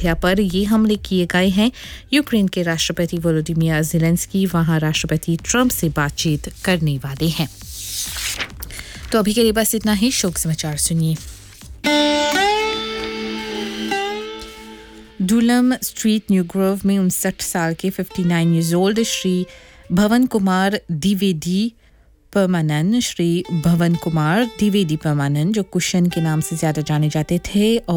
India पर ये हमले किए गए हैं। यूक्रेन के राष्ट्रपति वोलोदिमीर ज़ेलेंस्की वहां राष्ट्रपति ट्रंप से बातचीत करने वाले हैं। तो अभी के लिए बस इतना ही। शोक समाचार सुनिए। डुलम स्ट्रीट न्यू ग्रोव में 59 साल के 59 ईयर्स ओल्ड श्री भवन कुमार द्विवेदी परमानन जो कुशन के नाम से ज्यादा जाने जाते थे